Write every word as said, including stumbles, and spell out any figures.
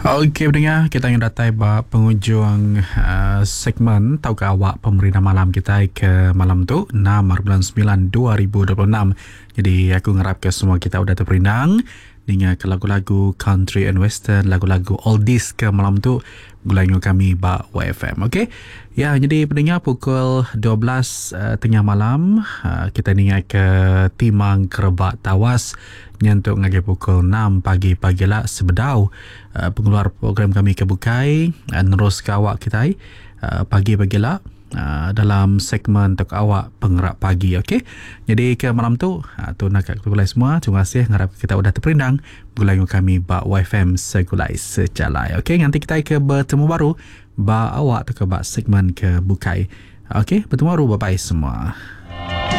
Okey pendengar, kita yang datai ba penghujung uh, segmen tahukah awak pemerintah malam kita ke malam tu enam bulan sembilan dua ribu dua puluh enam. Jadi aku ngarap ke semua kita udah terperindang dengan ke lagu-lagu country and western, lagu-lagu oldies ke malam tu gulanyo kami ba Y F M. Okey. Ya, jadi pendengar pukul dua belas uh, tengah malam uh, kita ningai ke Timang Kerebak Tawas nyentuk ngagi pukul enam pagi pagilah sebedau uh, pengeluar program kami ke Bukai uh, nerus ke awak kita uh, pagi pagilah uh, dalam segmen untuk awak pengerak pagi. Okey. Jadi ke malam tu uh, tu nak gulai semua. Terima kasih ngarap kita udah terperindang gulai kami ba Y F M segulai secalai. Okey, nanti kita ke bertemu baru ba awak tu ke ba segmen ke Bukai. Okey, bertemu baru bye bye semua.